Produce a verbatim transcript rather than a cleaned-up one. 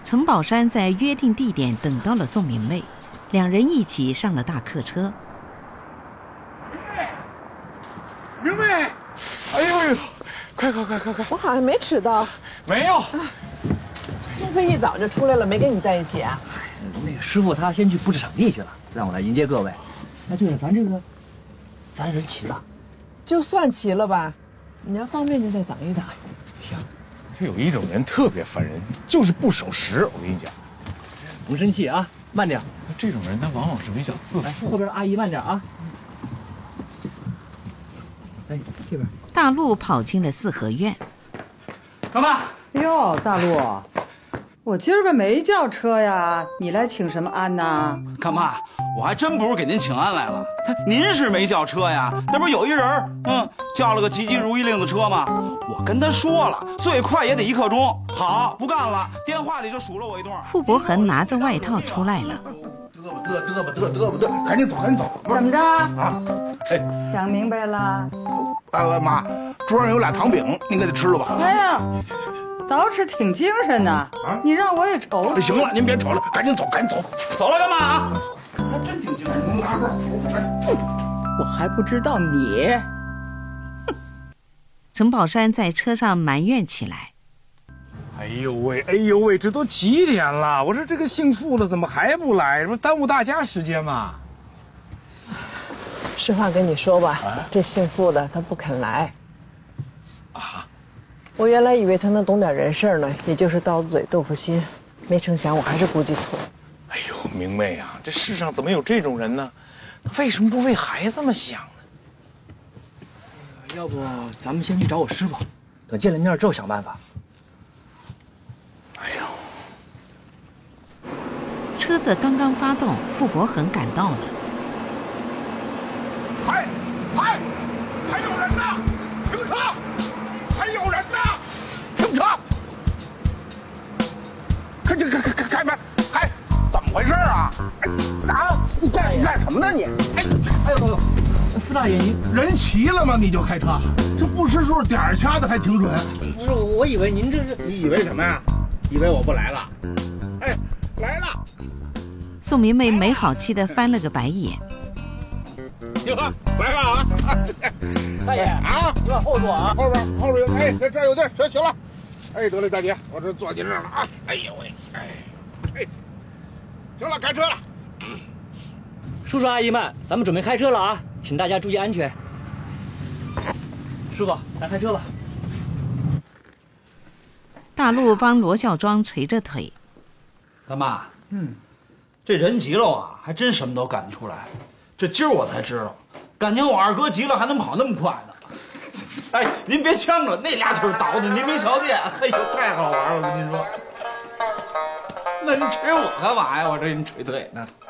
陈宝山在约定地点等到了宋明媚，两人一起上了大客车。 明媚，哎呦呦，快快快快快！ 我好像没迟到。 没有。 莫非一早就出来了，没跟你在一起啊？ 那个师傅他先去布置场地去了，让我来迎接各位。哎，对了，咱这个，咱人齐了。 就算齐了吧，你要方便就再等一等。 行。这有一种人特别烦人，就是不守时。我跟你讲， 甭生气啊，慢点。 这种人他往往是比较自负。 后边的阿姨慢点啊。哎，这边。 大陆跑进了四合院。 干嘛？ 哟，大陆，我今儿个没叫车呀，你来请什么安呐？ 干妈，我还真不是给您请安来了，您是没叫车呀？那不是有一人，嗯，叫了个急急如意令的车吗？我跟他说了，最快也得一刻钟。好，不干了，电话里就数了我一通。 傅伯恒拿着外套出来了。 嘚吧嘚嘚吧嘚嘚吧嘚，赶紧走，赶紧走。 怎么着？ 啊？哎， 想明白了？ 哎妈，桌上有俩糖饼，您给他吃了吧。 哎呀，捯饬挺精神呐。啊，你让我也瞅瞅。 行了，您别瞅了，赶紧走，赶紧走。 走了干嘛啊？ 还真挺精神，能拿着。 我还不知道你。 陈宝山在车上埋怨起来。 哎呦喂，哎呦喂，这都几点了？我说这个姓傅的怎么还不来？这不耽误大家时间吗？ 实话跟你说吧， 啊、 这姓傅的他不肯来。 啊？ 我原来以为他能懂点人事呢，也就是刀子嘴豆腐心，没成想我还是估计错。 哎呦，明媚啊，这世上怎么有这种人呢？他为什么不为孩子们想呢？ 要不咱们先去找我师傅，等见了面之后想办法。 哎呦！ 车子刚刚发动，傅伯恒赶到了。 还还还有人呢！停车！还有人呢！停车！开开开开开门！哎，怎么回事啊？啊！你干你干什么呢你？哎哎呦呦！傅大爷，您人齐了吗？你就开车？这不识数，点儿掐的还挺准。 不是，我以为您这是…… 你以为什么呀？以为我不来了？哎，来了！ 宋明媚没好气的翻了个白眼。 哟，来了啊！ 大爷啊， 你往后坐啊， 后边后边有，哎，这这儿有地儿，行行了。哎，得嘞，大姐，我这坐进这儿了啊！哎呦喂，哎，哎，行了，开车了。 叔叔阿姨们，咱们准备开车了啊，请大家注意安全。师傅，咱开车吧。 大陆帮罗孝庄捶着腿。 干妈，嗯，这人急了啊，还真什么都干得出来。这今儿我才知道，感情我二哥急了还能跑那么快呢。哎，您别呛着，那俩腿倒的，您没瞧见？哎呦，太好玩了，我跟您说。那你捶我干嘛呀？我这人捶腿呢。